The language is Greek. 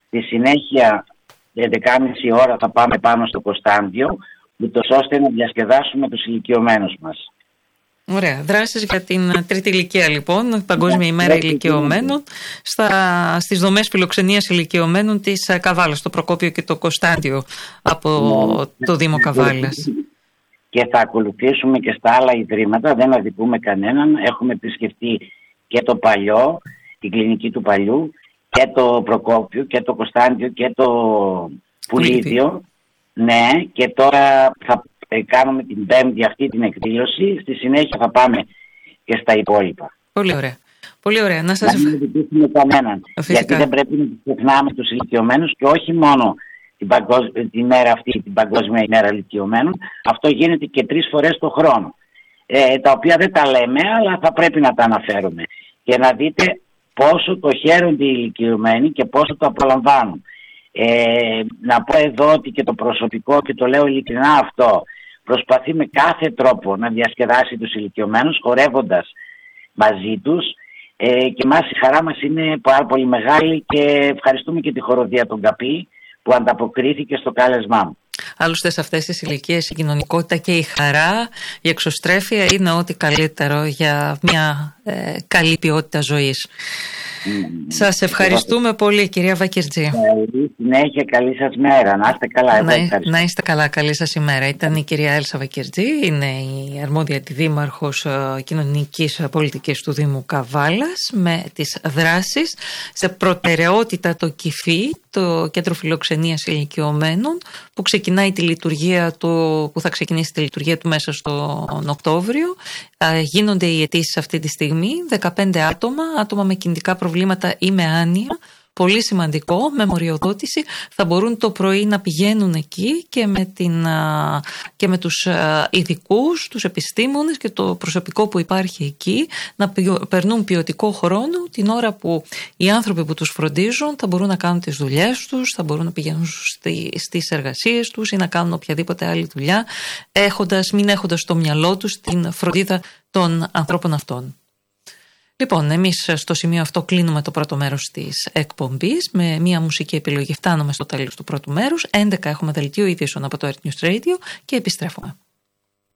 Στη συνέχεια 11.30 ώρα θα πάμε πάνω στο Κωνσταντιο, ούτως ώστε να διασκεδάσουμε τους ηλικιωμένους μας. Ωραία. Δράσεις για την τρίτη ηλικία λοιπόν, Παγκόσμια ημέρα ηλικιωμένων, στις δομές φιλοξενίας ηλικιωμένων της Καβάλας, το Προκόπιο και το Κωνσταντιο από το Δήμο Καβάλας. Και θα ακολουθήσουμε και στα άλλα ιδρύματα, δεν αδικούμε κανέναν. Έχουμε επισκεφτεί και το Παλιό, την κλινική του Παλιού, και το Προκόπιο και το Κωνσταντιο και το Πουλίδιο. Ναι, και τώρα θα κάνουμε την Πέμπτη αυτή την εκδήλωση. Στη συνέχεια θα πάμε και στα υπόλοιπα. Πολύ ωραία. Πολύ ωραία. Να σας μην δικήσουμε κανέναν. Γιατί δεν πρέπει να ξεχνάμε τους ηλικιωμένους, και όχι μόνο την μέρα αυτή, την Παγκόσμια ημέρα ηλικιωμένων. Αυτό γίνεται και 3 φορές το χρόνο. Τα οποία δεν τα λέμε, αλλά θα πρέπει να τα αναφέρουμε. Και να δείτε πόσο το χαίρονται οι ηλικιωμένοι και πόσο το απολαμβάνουν. Να πω εδώ ότι και το προσωπικό, και το λέω ειλικρινά αυτό, προσπαθεί με κάθε τρόπο να διασκεδάσει τους ηλικιωμένους, χορεύοντας μαζί τους, και μας η χαρά μας είναι πάρα πολύ μεγάλη, και ευχαριστούμε και τη χοροδία των ΚΑΠΗ που ανταποκρίθηκε στο κάλεσμά μου. Άλλωστε σε αυτές τις ηλικίες η κοινωνικότητα και η χαρά, η εξωστρέφεια είναι ό,τι καλύτερο για μια καλή ποιότητα ζωής. Σας ευχαριστούμε πολύ, κυρία Βακιρτζή. Καλή συνέχεια, καλή σας μέρα. Να είστε καλά. Να είστε καλά, καλή σας ημέρα. Ήταν η κυρία Έλσα Βακιρτζή, είναι η αρμόδια αντιδήμαρχος κοινωνικής πολιτικής του Δήμου Καβάλας, με τις δράσεις σε προτεραιότητα το ΚΙΦΗ, το Κέντρο Φιλοξενίας Ηλικιωμένων, που ξεκινάει τη λειτουργία του, που θα ξεκινήσει τη λειτουργία του μέσα στον Οκτώβριο. Γίνονται οι αιτήσεις αυτή τη στιγμή, 15 άτομα με κινητικά προβλήματα ή με άνοια. Πολύ σημαντικό, με μοριοδότηση, θα μπορούν το πρωί να πηγαίνουν εκεί και με τους ειδικούς, τους επιστήμονες και το προσωπικό που υπάρχει εκεί, να περνούν ποιοτικό χρόνο την ώρα που οι άνθρωποι που τους φροντίζουν θα μπορούν να κάνουν τις δουλειές τους, θα μπορούν να πηγαίνουν στις εργασίες τους ή να κάνουν οποιαδήποτε άλλη δουλειά, μην έχοντας στο μυαλό τους την φροντίδα των ανθρώπων αυτών. Λοιπόν, εμείς στο σημείο αυτό κλείνουμε το πρώτο μέρος της εκπομπής με μια μουσική επιλογή. Φτάνουμε στο τέλος του πρώτου μέρους. 11 έχουμε δελτίο ειδήσεων από το Earth News Radio και επιστρέφουμε.